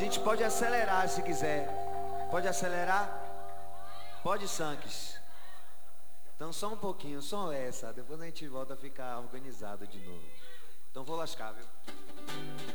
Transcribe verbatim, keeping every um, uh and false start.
gente pode acelerar se quiser. Pode acelerar? Pode, Sanques. Então só um pouquinho, só essa. Depois a gente volta a ficar organizado de novo. Então vou lascar, viu?